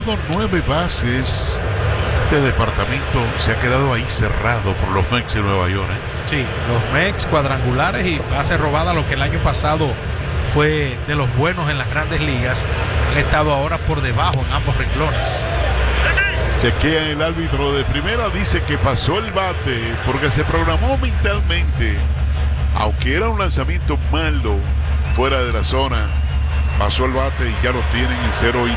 9 bases. Este departamento se ha quedado ahí cerrado por los Mets de Nueva York. Sí, los Mets cuadrangulares y base robada, lo que el año pasado fue de los buenos en las grandes ligas, han estado ahora por debajo en ambos renglones. Chequea el árbitro de primera, dice que pasó el bate porque se programó mentalmente. Aunque era un lanzamiento malo fuera de la zona, pasó el bate y ya lo tienen en 0-2.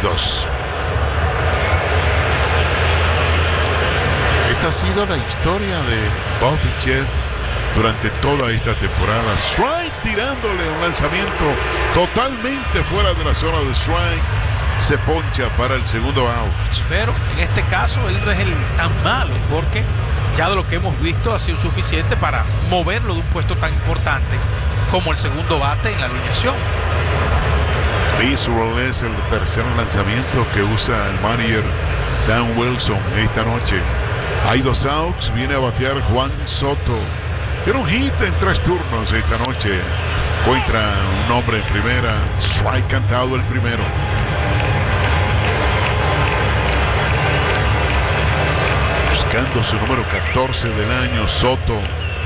Esta ha sido la historia de Bob Bichette durante toda esta temporada. Strike tirándole un lanzamiento totalmente fuera de la zona de strike. Se poncha para el segundo out. Pero en este caso él no es tan malo, porque ya de lo que hemos visto ha sido suficiente para moverlo de un puesto tan importante como el segundo bate en la alineación. Visual es el tercer lanzamiento que usa el manager Dan Wilson esta noche. Hay 2 outs, viene a batear Juan Soto. Tiene un hit en 3 turnos esta noche. Encuentra un hombre en primera. Strike cantado el primero. Buscando su número 14 del año, Soto.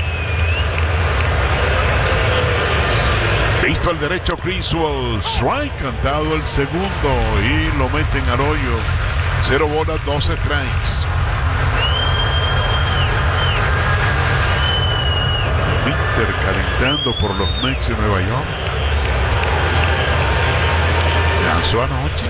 Listo al derecho, Criswell. Strike cantado el segundo. Y lo meten al hoyo. 0 bolas, 2 strikes. Winter calentando por los Mets de Nueva York. Lanzó anoche.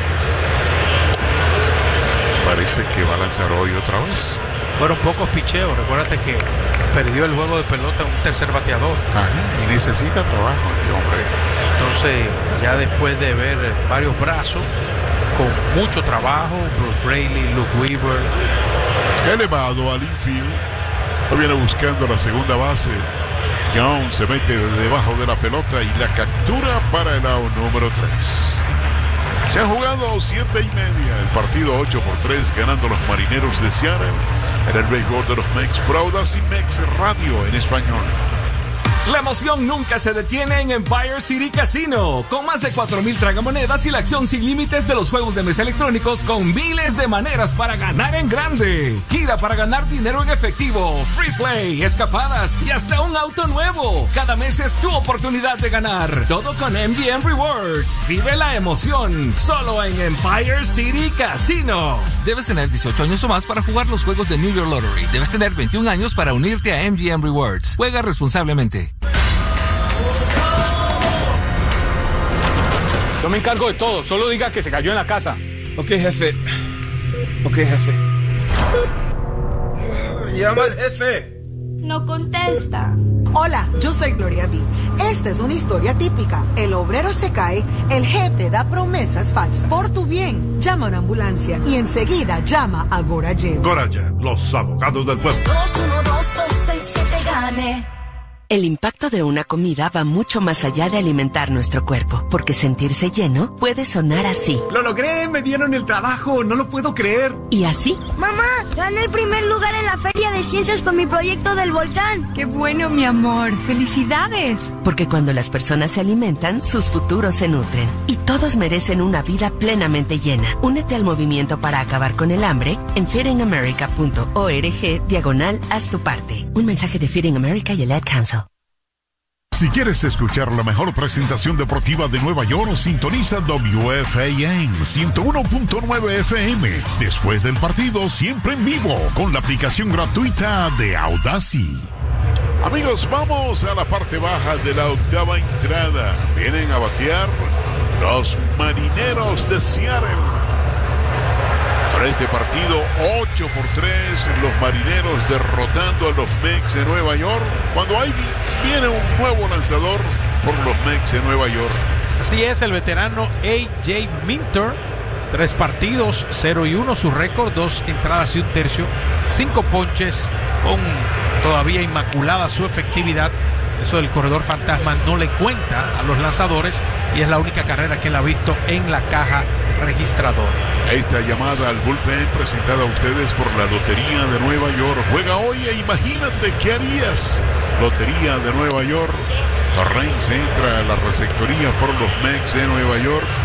Parece que va a lanzar hoy otra vez. Fueron pocos picheos. Recuérdate que perdió el juego de pelota un tercer bateador. Ajá, y necesita trabajo este hombre. Entonces, ya después de ver varios brazos, con mucho trabajo, Bruce Braley, Luke Weaver. Elevado al infield. Lo viene buscando la segunda base. Young se mete debajo de la pelota y la captura para el out número 3. Se han jugado 7:30. El partido 8-3 ganando los Marineros de Seattle. En el béisbol de los Mets, por Audacy Mex Radio en español. La emoción nunca se detiene en Empire City Casino. Con más de 4,000 tragamonedas y la acción sin límites de los juegos de mesa electrónicos con miles de maneras para ganar en grande. Gira para ganar dinero en efectivo, free play, escapadas y hasta un auto nuevo. Cada mes es tu oportunidad de ganar. Todo con MGM Rewards. Vive la emoción. Solo en Empire City Casino. Debes tener 18 años o más para jugar los juegos de New York Lottery. Debes tener 21 años para unirte a MGM Rewards. Juega responsablemente. Yo me encargo de todo, solo diga que se cayó en la casa. Ok, jefe. Llama al jefe. No contesta. Hola, yo soy Gloria B. Esta es una historia típica. El obrero se cae, el jefe da promesas falsas. Por tu bien, llama a una ambulancia y enseguida llama a Gorajet. Gorajet, los abogados del pueblo. 212-677-GANE. El impacto de una comida va mucho más allá de alimentar nuestro cuerpo, porque sentirse lleno puede sonar así. ¡Lo logré! ¡Me dieron el trabajo! ¡No lo puedo creer! Y así. ¡Mamá! ¡Gané el primer lugar en la Feria de Ciencias con mi proyecto del volcán! ¡Qué bueno, mi amor! ¡Felicidades! Porque cuando las personas se alimentan, sus futuros se nutren. Y todos merecen una vida plenamente llena. Únete al movimiento para acabar con el hambre en feedingamerica.org/haz tu parte. Un mensaje de Feeding America y el Ad Council. Si quieres escuchar la mejor presentación deportiva de Nueva York, sintoniza WFAN 101.9 FM. Después del partido, siempre en vivo, con la aplicación gratuita de Audacy. Amigos, vamos a la parte baja de la octava entrada. Vienen a batear los Marineros de Seattle. Para este partido, 8-3, los Marineros derrotando a los Mets de Nueva York. Cuando ahí viene un nuevo lanzador por los Mets de Nueva York. Así es, el veterano A.J. Minter. 3 partidos, 0-1, su récord, 2 entradas y 1 tercio, 5 ponches, con todavía inmaculada su efectividad. Eso del corredor fantasma no le cuenta a los lanzadores y es la única carrera que él ha visto en la caja registradora. Esta llamada al bullpen presentada a ustedes por la Lotería de Nueva York. Juega hoy e imagínate qué harías. Lotería de Nueva York. Torrens entra a la receptoría por los Mets de Nueva York.